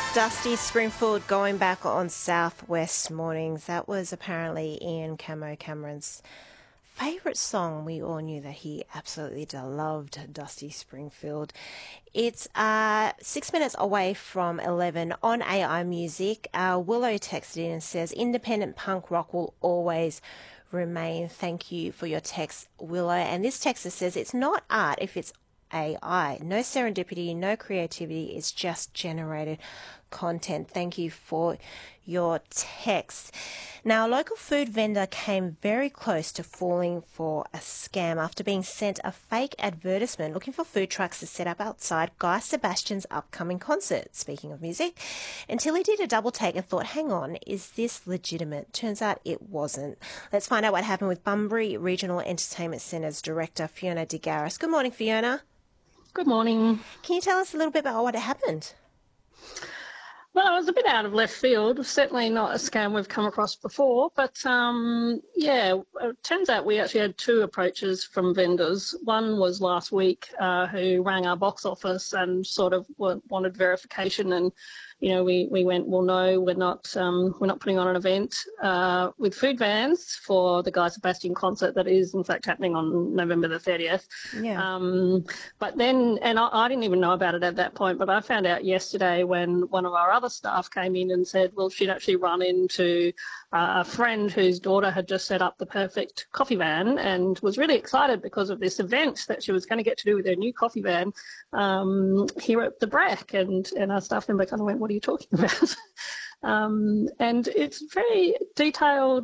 Dusty Springfield going back on Southwest Mornings. That was apparently Ian Cameron's favourite song. We all knew that he absolutely loved Dusty Springfield. It's 6 minutes away from 11 on AI Music. Willow texted in and says, independent punk rock will always remain. Thank you for your text, Willow. And this texter says, it's not art if it's AI. No serendipity, no creativity. It's just generated content. Thank you for your text. Now, a local food vendor came very close to falling for a scam after being sent a fake advertisement looking for food trucks to set up outside Guy Sebastian's upcoming concert. Speaking of music, until he did a double take and thought, hang on, is this legitimate? Turns out it wasn't. Let's find out what happened with Bunbury Regional Entertainment Centre's director, Fiona De Garis. Good morning, Fiona. Good morning. Can you tell us a little bit about what happened? Well, it was a bit out of left field, certainly not a scam we've come across before, but it turns out we actually had two approaches from vendors. One was last week who rang our box office and sort of wanted verification, and we went, well, no, we're not putting on an event with food vans for the Guy Sebastian concert that is in fact happening on November the 30th. Yeah. But then, and I didn't even know about it at that point, but I found out yesterday when one of our other staff came in and said, well, she'd actually run into a friend whose daughter had just set up the perfect coffee van and was really excited because of this event that she was going to get to do with her new coffee van here at the BRAC. And our staff member kind of went, what are you talking about? And it's very detailed,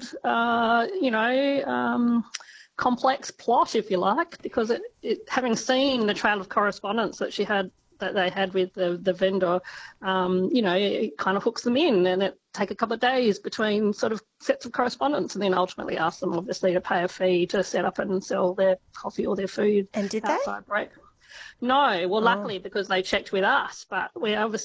complex plot, if you like, because having seen the trail of correspondence that they had with the vendor, it kind of hooks them in, and it take a couple of days between sort of sets of correspondence, and then ultimately ask them obviously to pay a fee to set up and sell their coffee or their food. And did outside they? BRAC. No, well, luckily because they checked with us, but we obviously